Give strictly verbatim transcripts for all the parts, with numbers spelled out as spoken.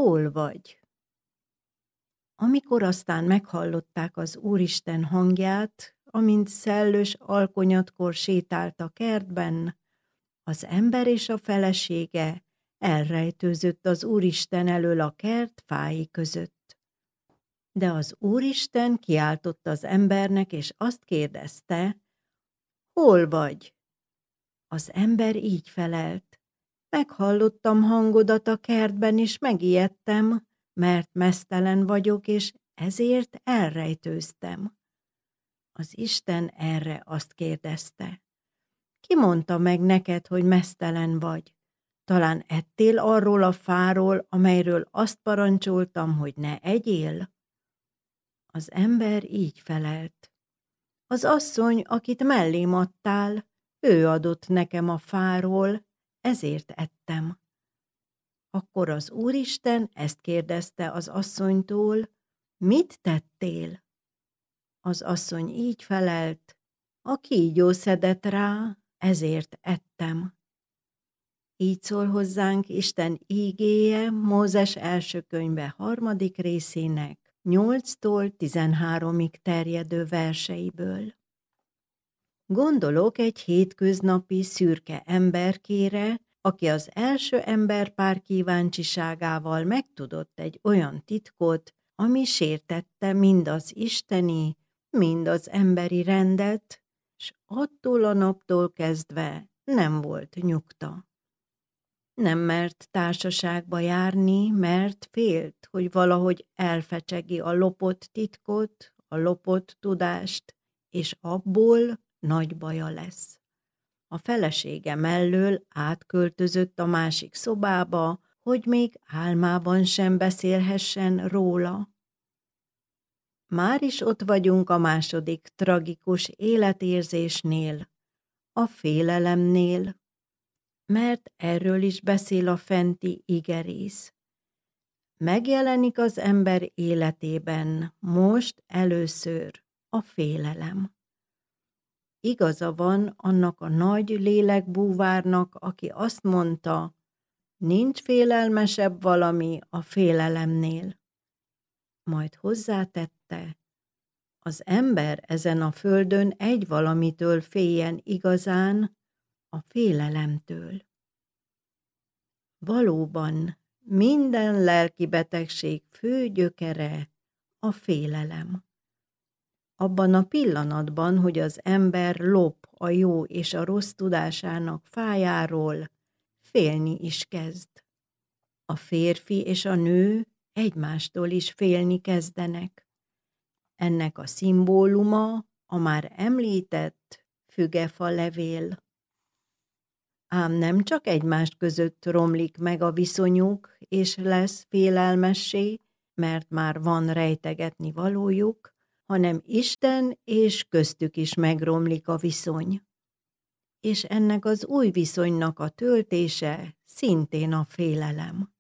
hol vagy? Amikor aztán meghallották az Úristen hangját, amint szellős alkonyatkor sétált a kertben, az ember és a felesége elrejtőzött az Úristen elől a kert fái között. De az Úristen kiáltott az embernek, és azt kérdezte, hol vagy? Az ember így felelt, meghallottam hangodat a kertben, és megijedtem, mert meztelen vagyok, és ezért elrejtőztem. Az Isten erre azt kérdezte, ki mondta meg neked, hogy meztelen vagy? Talán ettél arról a fáról, amelyről azt parancsoltam, hogy ne egyél? Az ember így felelt, az asszony, akit mellém adtál, ő adott nekem a fáról, ezért ettem. Akkor az Úristen ezt kérdezte az asszonytól, mit tettél? Az asszony így felelt, a kígyó szedett rá, ezért ettem. Így szól hozzánk Isten ígéje Mózes első könyve harmadik részének nyolctól tizenháromig terjedő verseiből. Gondolok egy hétköznapi szürke emberkére, aki az első emberpár kíváncsiságával megtudott egy olyan titkot, ami sértette mind az isteni, mind az emberi rendet, s attól a naptól kezdve nem volt nyugta. Nem mert társaságba járni, mert félt, hogy valahogy elfecsegi a lopott titkot, a lopott tudást, és abból nagy baja lesz. A felesége mellől átköltözött a másik szobába, hogy még álmában sem beszélhessen róla. Már is ott vagyunk a második tragikus életérzésnél, a félelemnél, mert erről is beszél a fenti igerész. Megjelenik az ember életében most először a félelem. Igaza van annak a nagy lélekbúvárnak, aki azt mondta, nincs félelmesebb valami a félelemnél. Majd hozzátette, az ember ezen a földön egy valamitől féljen igazán, a félelemtől. Valóban minden lelki betegség fő gyökere a félelem. Abban a pillanatban, hogy az ember lop a jó és a rossz tudásának fájáról, félni is kezd. A férfi és a nő egymástól is félni kezdenek. Ennek a szimbóluma a már említett fügefa levél. Ám nem csak egymás között romlik meg a viszonyuk, és lesz félelmessé, mert már van rejtegetni valójuk, hanem Isten és köztük is megromlik a viszony. És ennek az új viszonynak a töltése szintén a félelem.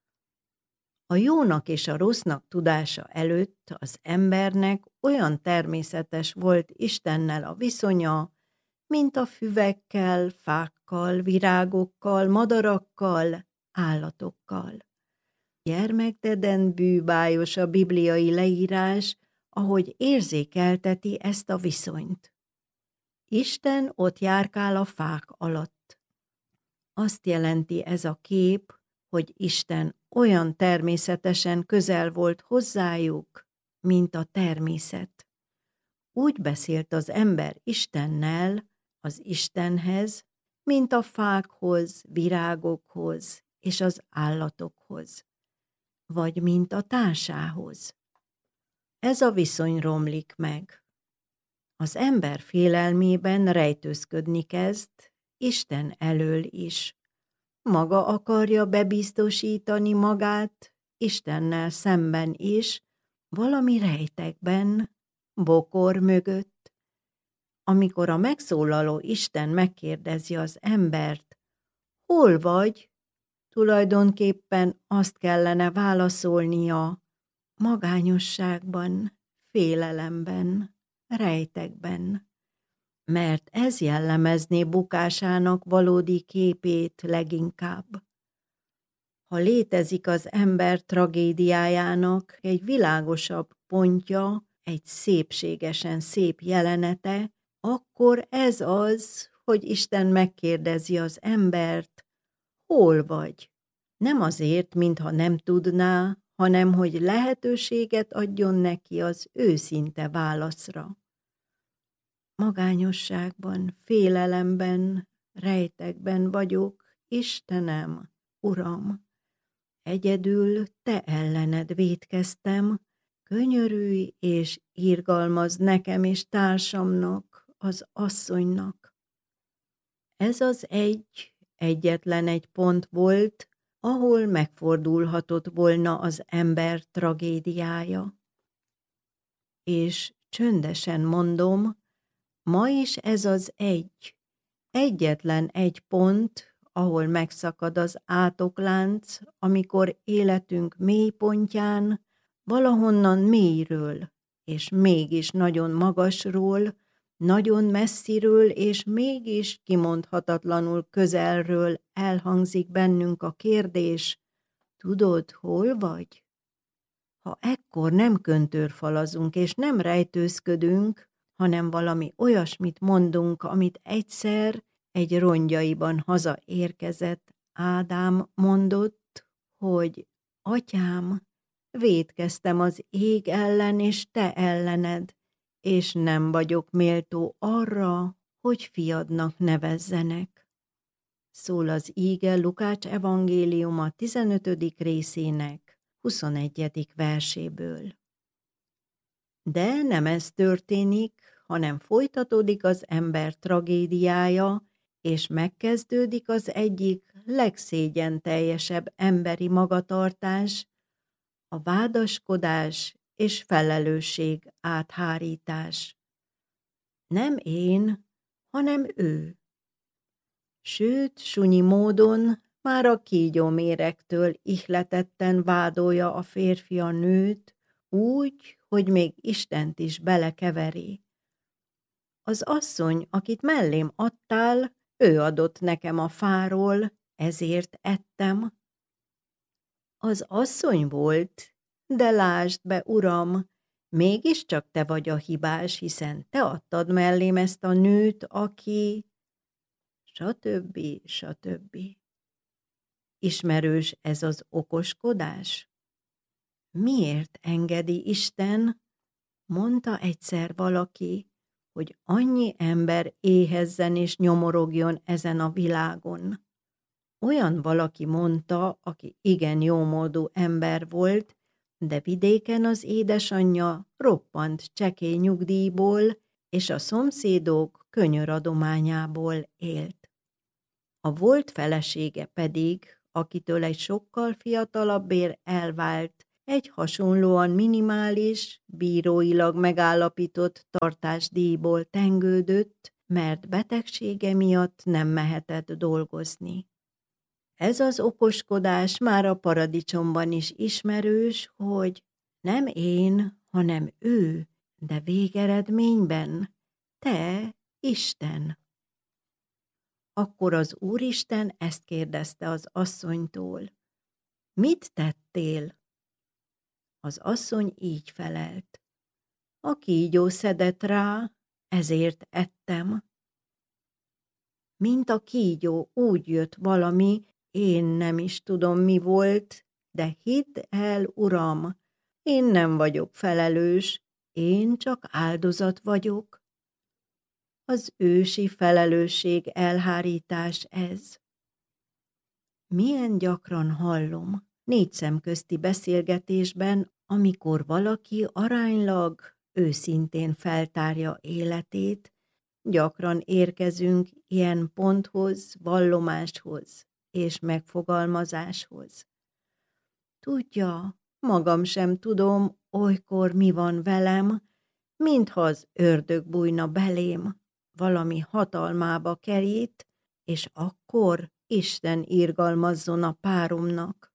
A jónak és a rossznak tudása előtt az embernek olyan természetes volt Istennel a viszonya, mint a füvekkel, fákkal, virágokkal, madarakkal, állatokkal. Gyermekteden bűbájos a bibliai leírás, ahogy érzékelteti ezt a viszonyt. Isten ott járkál a fák alatt. Azt jelenti ez a kép, hogy Isten olyan természetesen közel volt hozzájuk, mint a természet. Úgy beszélt az ember Istennel, az Istenhez, mint a fákhoz, virágokhoz és az állatokhoz, vagy mint a társához. Ez a viszony romlik meg. Az ember félelmében rejtőzködni kezd, Isten elől is. Maga akarja bebiztosítani magát, Istennel szemben is, valami rejtekben, bokor mögött. Amikor a megszólaló Isten megkérdezi az embert, hol vagy, tulajdonképpen azt kellene válaszolnia, magányosságban, félelemben, rejtekben, mert ez jellemezné bukásának valódi képét leginkább. ha létezik az ember tragédiájának egy világosabb pontja, egy szépségesen szép jelenete, akkor ez az, hogy Isten megkérdezi az embert, hol vagy? Nem azért, mintha nem tudná, hanem hogy lehetőséget adjon neki az őszinte válaszra. Magányosságban, félelemben, rejtekben vagyok, Istenem, Uram. Egyedül te ellened vétkeztem, könyörülj és irgalmazd nekem és társamnak, az asszonynak. Ez az egy, egyetlen egy pont volt, ahol megfordulhatott volna az ember tragédiája. És csöndesen mondom, ma is ez az egy, egyetlen egy pont, ahol megszakad az átoklánc, amikor életünk mélypontján, valahonnan mélyről, és mégis nagyon magasról, nagyon messziről, és mégis kimondhatatlanul közelről elhangzik bennünk a kérdés, tudod, hol vagy? Ha ekkor nem köntörfalazunk, és nem rejtőzködünk, hanem valami olyasmit mondunk, amit egyszer egy rongyaiban hazaérkezett Ádám mondott, hogy atyám, vétkeztem az ég ellen és te ellened, és nem vagyok méltó arra, hogy fiadnak nevezzenek. Szól az íge Lukács evangéliuma tizenötödik részének huszonegyedik verséből. De nem ez történik, hanem folytatódik az ember tragédiája, és megkezdődik az egyik legszégyenteljesebb emberi magatartás, a vádaskodás és felelősség áthárítás. Nem én, hanem ő. Sőt, sunyi módon már a kígyóméregtől ihletetten vádolja a férfi a nőt, úgy, hogy még Istent is belekeveri. Az asszony, akit mellém adtál, ő adott nekem a fáról, ezért ettem. Az asszony volt, de lásd be, uram, mégiscsak te vagy a hibás, hiszen te adtad mellém ezt a nőt, aki... stb. stb. Ismerős ez az okoskodás? Miért engedi Isten, mondta egyszer valaki, hogy annyi ember éhezzen és nyomorogjon ezen a világon. Olyan valaki mondta, aki igen jómódú ember volt, de vidéken az édesanyja roppant csekély nyugdíjból, és a szomszédok könyöradományából élt. A volt felesége pedig, akitől egy sokkal fiatalabbért elvált, egy hasonlóan minimális, bíróilag megállapított tartásdíjból tengődött, mert betegsége miatt nem mehetett dolgozni. Ez az okoskodás már a paradicsomban is ismerős, hogy nem én, hanem ő, de végeredményben te, Isten. Akkor az Úristen ezt kérdezte az asszonytól. Mit tettél? Az asszony így felelt. A kígyó szedett rá, ezért ettem. Mint a kígyó, úgy jött valami, én nem is tudom, mi volt, de hidd el, uram, én nem vagyok felelős, én csak áldozat vagyok. Az ősi felelősség elhárítás ez. Milyen gyakran hallom négy szem közti beszélgetésben, amikor valaki aránylag őszintén feltárja életét, gyakran érkezünk ilyen ponthoz, vallomáshoz és megfogalmazáshoz. Tudja, magam sem tudom, olykor mi van velem, mintha az ördög bújna belém, valami hatalmába kerít, és akkor Isten irgalmazzon a páromnak.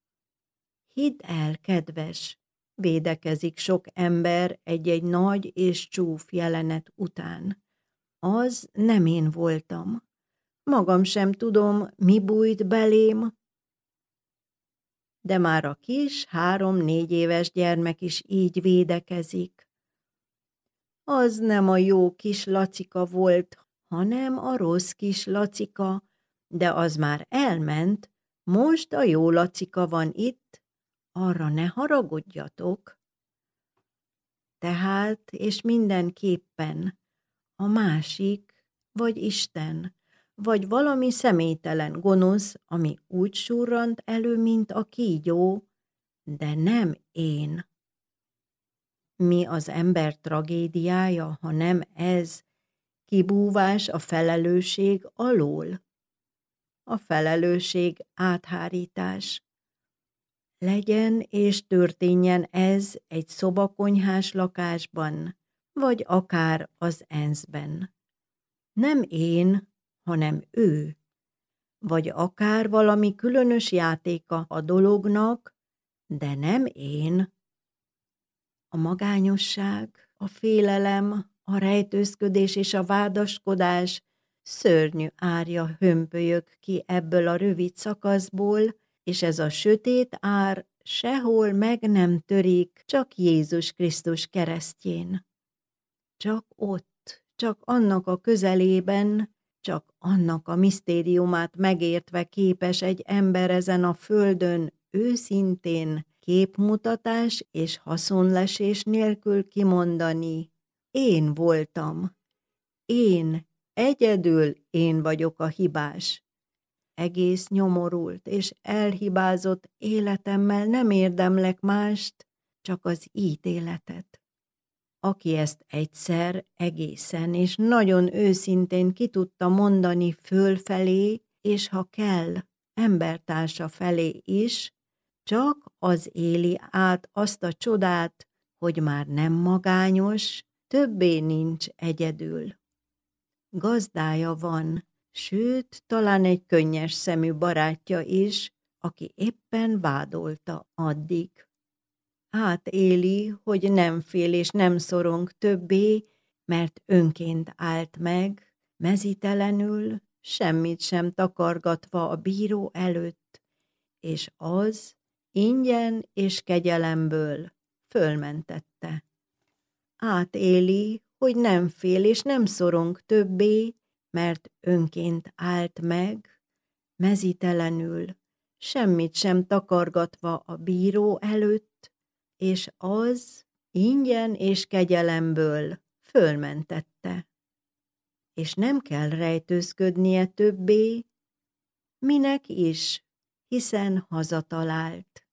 Hidd el, kedves, védekezik sok ember egy-egy nagy és csúf jelenet után. Az nem én voltam. Magam sem tudom, mi bújt belém. de már a kis három-négy éves gyermek is így védekezik. Az nem a jó kis Lacika volt, hanem a rossz kis Lacika, de az már elment, most a jó Lacika van itt, arra ne haragudjatok. Tehát, és mindenképpen a másik, vagy Isten, vagy valami személytelen gonosz, ami úgy surrant elő, mint a kígyó, de nem én. Mi az ember tragédiája, ha nem ez, kibúvás a felelősség alól? A felelősség áthárítás. Legyen és történjen ez egy szobakonyhás lakásban, vagy akár az enszben. Nem én, hanem ő, vagy akár valami különös játéka a dolognak, de nem én. A magányosság, a félelem, a rejtőzködés és a vádaskodás szörnyű árja hömpölyög ki ebből a rövid szakaszból, és ez a sötét ár sehol meg nem törik, csak Jézus Krisztus keresztjén. Csak ott, csak annak a közelében, csak annak a misztériumát megértve képes egy ember ezen a földön őszintén, képmutatás és haszonlesés nélkül kimondani: én voltam, én, egyedül én vagyok a hibás. Egész nyomorult és elhibázott életemmel nem érdemlek mást, csak az ítéletet. Aki ezt egyszer egészen és nagyon őszintén ki tudta mondani fölfelé, és ha kell, embertársa felé is, csak az éli át azt a csodát, hogy már nem magányos, többé nincs egyedül. Gazdája van, sőt, talán egy könnyes szemű barátja is, aki éppen vádolta addig. Átéli, hogy nem fél és nem szorong többé, mert önként állt meg, mezítelenül, semmit sem takargatva a bíró előtt, és az ingyen és kegyelemből fölmentette. Átéli, hogy nem fél és nem szorong többé, mert önként állt meg, mezítelenül, semmit sem takargatva a bíró előtt, és az ingyen és kegyelemből fölmentette. És nem kell rejtőzködnie többé, minek is, hiszen hazatalált.